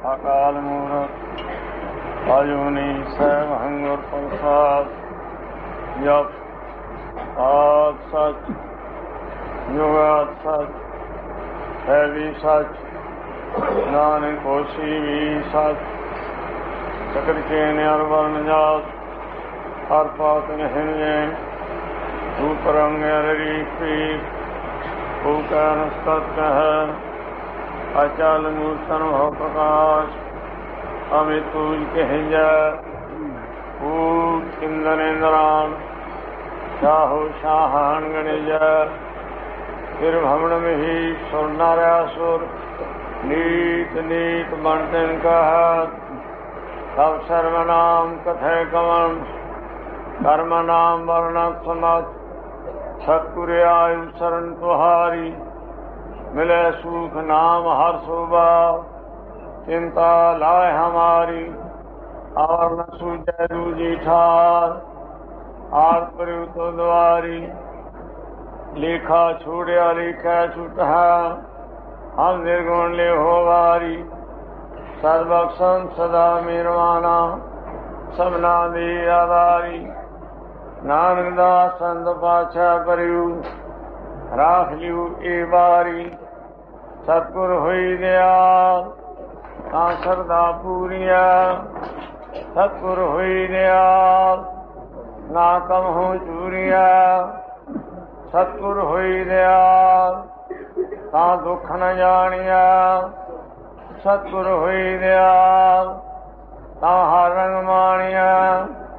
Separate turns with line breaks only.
ਅਕਾਲ ਮੂਰਤ ਅਜੂਨੀ ਸੈਭੰ ਗੁਰ ਪ੍ਰਸਾਦਿ। ਜਪ ਆਦਿ ਸਚ ਜੁਗਾਦਿ ਸਚ ਹੈ ਵੀ ਸਚ, ਨਾਨਕ ਹੋਸੀ ਵੀ ਸਚ। ਸਕਲ ਕੇ ਨਿਰ ਵਰਨ ਜਾਤ, ਹਰ ਪਾਤ ਨਹਿਣ ਜੈਨ। ਰੂਪ ਰੰਗ ਰੀਪੀ ਭੂਕੈ ਨਸਤਤ ਹੈ। ਅਚਲ ਮੂਰਤਨ ਭਉ ਪ੍ਰਕਾਸ਼, ਅਮਿਤ ਤੂਜ ਕਹਿਜੈ। ਭੂਤ ਇੰਦਨ ਇੰਦਰਾਨ, ਸ਼ਾਹੋ ਸ਼ਾਹਾਨ ਗਣਿਜੈ। ਫਿਰ ਭਵਨ ਮਹੀ ਸੁਰ ਨਰ ਅਸੁਰ, ਨੀਤ ਨੀਤ ਬਨ ਤਿਨ ਕਹਤ। ਸਭ ਸਰਵ ਨਾਮ ਕਥੈ ਕਵਨ, ਕਰਮ ਨਾਮ ਵਰਣਤ ਸਮਤ। ਸਤਿਗੁਰ ਆਯੁ ਸਰਨ ਤੁਹਾਰੀ, ਮਿਲੈ ਸੂਖ ਨਾਮ ਹਰ ਸੋਭਾ। ਚਿੰਤਾ ਲਾਇ ਹਮਾਰੀ, ਔਰ ਨ ਸੂਝੈ ਦੂਜੀ ਠਾਰ। ਆਰ ਪ੍ਰਯੁ ਤੋ ਦੁਆਰੀ, ਲੇਖਾ ਛੋੜਿਆ ਲੇਖੈ ਛੁਟਹਿ। ਹਮ ਨਿਰਗੁਣ ਲਿਹੋ ਵਾਰੀ, ਸਦ ਬਖਸ਼ੰ ਸਦਾ ਮਿਹਰਬਾਨਾ। ਸਭਨਾ ਦੀ ਆਧਾਰੀ, ਨਾਨਕ ਦਾਸ ਸੰਤ ਪਾਤਸ਼ਾਹ ਭਰਿਉ। ਰਾਖ ਲਿਉ ਏ ਵਾਰੀ, ਸਤਿਗੁਰ ਹੋਈ ਦਿਆਲ, ਤਾਂ ਸਰਦਾ ਪੂਰੀਐ। ਸਤਿਗੁਰ ਹੋਈ ਦਿਆਲ, ਨਾ ਕਮਹੁ ਚੂਰੀਐ। ਸਤਿਗੁਰ ਹੋਈ ਦਿਆਲ, ਤਾਂ ਦੁੱਖ ਨ ਜਾਣੀਐ। ਸਤਿਗੁਰ ਹੋਈ ਦਿਆਲ, ਤਾਂ ਹਰ ਰੰਗ ਮਾਣੀਐ।